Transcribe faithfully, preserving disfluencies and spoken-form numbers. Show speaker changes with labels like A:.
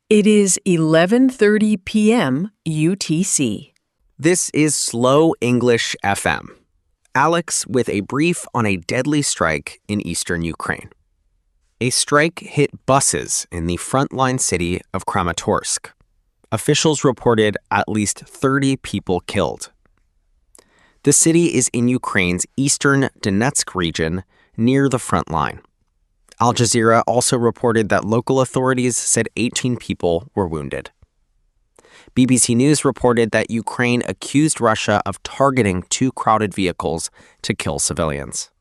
A: It is eleven thirty p m U T C.
B: This is Slow English F M. Alex with a brief on a deadly strike in eastern Ukraine. A strike hit buses in the frontline city of Kramatorsk. Officials reported at least thirty people killed. The city is in Ukraine's eastern Donetsk region near the front line. Al Jazeera also reported that local authorities said eighteen people were wounded. B B C News reported that Ukraine accused Russia of targeting two crowded vehicles to kill civilians.